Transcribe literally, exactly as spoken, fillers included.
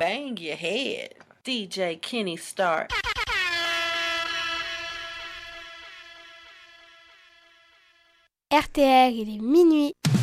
bang your head. D J Kenny Starr. R T R, il est minuit.